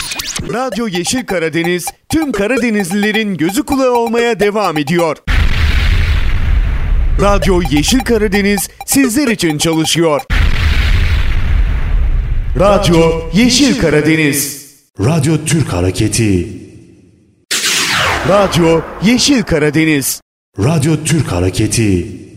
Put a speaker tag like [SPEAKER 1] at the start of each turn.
[SPEAKER 1] Radyo Yeşil Karadeniz tüm Karadenizlilerin gözü kulağı olmaya devam ediyor. Radyo Yeşil Karadeniz sizler için çalışıyor. Radyo Yeşil Karadeniz.
[SPEAKER 2] Radyo Türk Hareketi.
[SPEAKER 1] Radyo Yeşil Karadeniz.
[SPEAKER 2] Radyo Türk Hareketi.